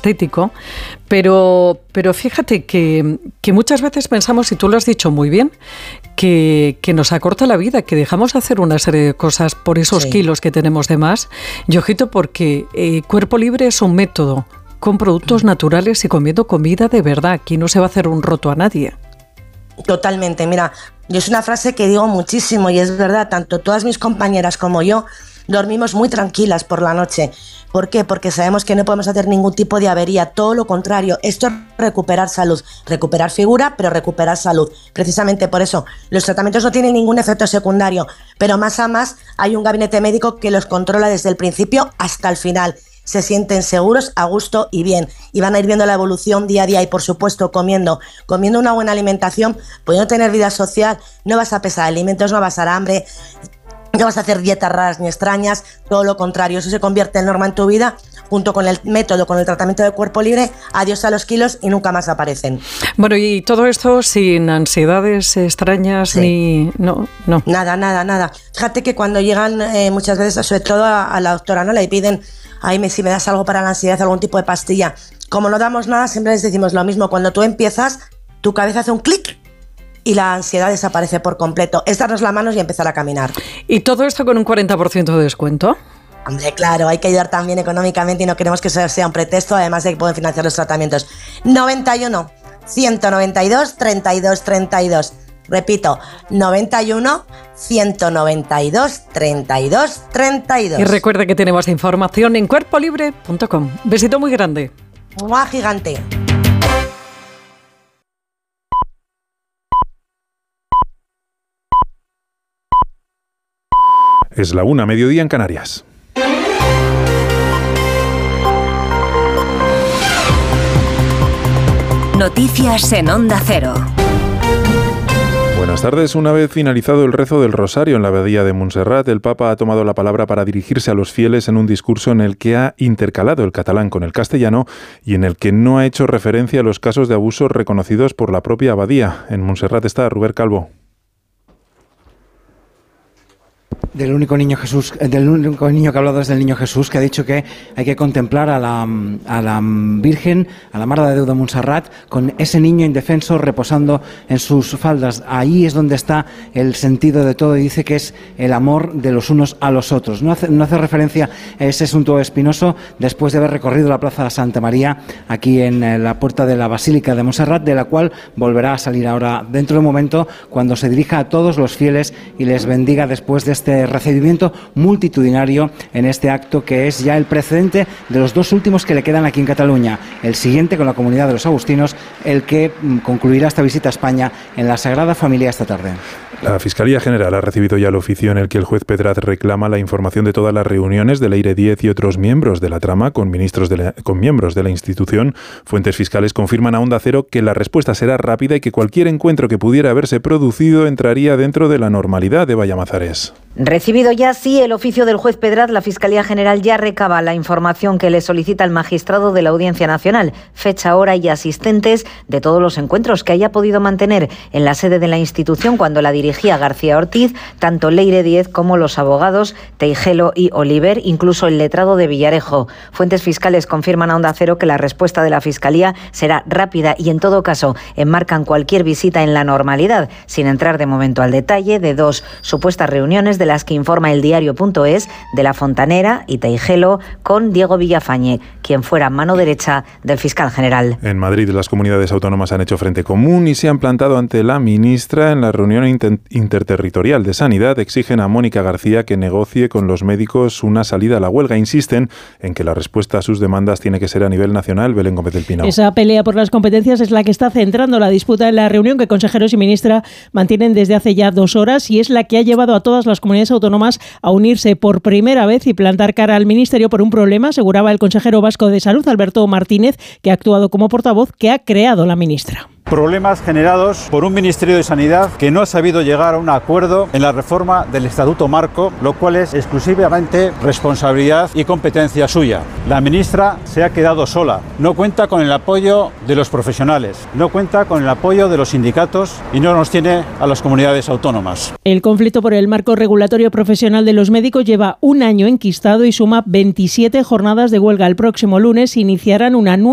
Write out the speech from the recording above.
estético, pero fíjate que muchas veces pensamos, y tú lo has dicho muy bien, que nos acorta la vida, que dejamos de hacer una serie de cosas por esos kilos que tenemos de más. Y ojito, porque Cuerpo Libre es un método con productos naturales y comiendo comida de verdad. Aquí no se va a hacer un roto a nadie. Totalmente, mira, yo es una frase que digo muchísimo y es verdad, tanto todas mis compañeras como yo dormimos muy tranquilas por la noche. ¿Por qué? Porque sabemos que no podemos hacer ningún tipo de avería, todo lo contrario, esto es recuperar salud, recuperar figura, pero recuperar salud. Precisamente por eso, los tratamientos no tienen ningún efecto secundario, pero más a más hay un gabinete médico que los controla desde el principio hasta el final. Se sienten seguros, a gusto y bien, y van a ir viendo la evolución día a día y, por supuesto, comiendo una buena alimentación, pudiendo tener vida social, no vas a pesar alimentos, no vas a dar hambre, no vas a hacer dietas raras ni extrañas, todo lo contrario, eso se convierte en norma en tu vida, junto con el método, con el tratamiento de Cuerpo Libre, adiós a los kilos y nunca más aparecen. Bueno, y todo esto sin ansiedades extrañas ni... No. Nada. Fíjate que cuando llegan muchas veces, sobre todo a la doctora, ¿no? Le piden, si me das algo para la ansiedad, algún tipo de pastilla. Como no damos nada, siempre les decimos lo mismo. Cuando tú empiezas, tu cabeza hace un clic y la ansiedad desaparece por completo. Es darnos las manos y empezar a caminar. ¿Y todo esto con un 40% de descuento? Hombre, claro, hay que ayudar también económicamente y no queremos que eso sea un pretexto, además de que pueden financiar los tratamientos. 91 192 32 32. Repito, 91 192 32 32. Y recuerda que tenemos información en cuerpolibre.com. Besito muy grande. ¡Mua, gigante! Es la 1:00, mediodía en Canarias. Noticias en Onda Cero. Buenas tardes. Una vez finalizado el rezo del Rosario en la abadía de Montserrat, el Papa ha tomado la palabra para dirigirse a los fieles en un discurso en el que ha intercalado el catalán con el castellano y en el que no ha hecho referencia a los casos de abusos reconocidos por la propia abadía. En Montserrat está Rubén Calvo. Del único niño que ha hablado es del niño Jesús, que ha dicho que hay que contemplar a la Virgen, a la Mare de Déu de Montserrat, con ese niño indefenso reposando en sus faldas. Ahí es donde está el sentido de todo, y dice que es el amor de los unos a los otros. No hace referencia a ese suntuoso espinoso después de haber recorrido la Plaza de Santa María, aquí en la puerta de la Basílica de Montserrat, de la cual volverá a salir ahora dentro de un momento, cuando se dirija a todos los fieles y les bendiga después de este recibimiento multitudinario en este acto, que es ya el precedente de los dos últimos que le quedan aquí en Cataluña. El siguiente con la comunidad de los agustinos, el que concluirá esta visita a España en la Sagrada Familia esta tarde. La Fiscalía General ha recibido ya el oficio en el que el juez Pedraz reclama la información de todas las reuniones de Leire Díez y otros miembros de la trama con miembros de la institución. Fuentes fiscales confirman a Onda Cero que la respuesta será rápida y que cualquier encuentro que pudiera haberse producido entraría dentro de la normalidad de Vallamazares. Recibido ya, sí, el oficio del juez Pedraz, la Fiscalía General ya recaba la información que le solicita el magistrado de la Audiencia Nacional, fecha, hora y asistentes de todos los encuentros que haya podido mantener en la sede de la institución cuando la dirigía García Ortiz, tanto Leire Díez como los abogados Teijelo y Oliver, incluso el letrado de Villarejo. Fuentes fiscales confirman a Onda Cero que la respuesta de la Fiscalía será rápida y, en todo caso, enmarcan cualquier visita en la normalidad, sin entrar de momento al detalle de dos supuestas reuniones de las que informa el diario.es de La Fontanera y Teijelo con Diego Villafañe, quien fuera mano derecha del fiscal general. En Madrid, las comunidades autónomas han hecho frente común y se han plantado ante la ministra en la reunión interterritorial de Sanidad. Exigen a Mónica García que negocie con los médicos una salida a la huelga. Insisten en que la respuesta a sus demandas tiene que ser a nivel nacional. Belén Gómez del Pino. Esa pelea por las competencias es la que está centrando la disputa en la reunión que consejeros y ministra mantienen desde hace ya 2 horas, y es la que ha llevado a todas las comunidades autónomas a unirse por primera vez y plantar cara al Ministerio por un problema, aseguraba el consejero vasco de Salud, Alberto Martínez, que ha actuado como portavoz, que ha creado la ministra. Problemas generados por un Ministerio de Sanidad que no ha sabido llegar a un acuerdo en la reforma del Estatuto Marco, lo cual es exclusivamente responsabilidad y competencia suya. La ministra se ha quedado sola, no cuenta con el apoyo de los profesionales, no cuenta con el apoyo de los sindicatos y no nos tiene a las comunidades autónomas. El conflicto por el marco regulatorio profesional de los médicos lleva un año enquistado y suma 27 jornadas de huelga. El próximo lunes iniciarán una nueva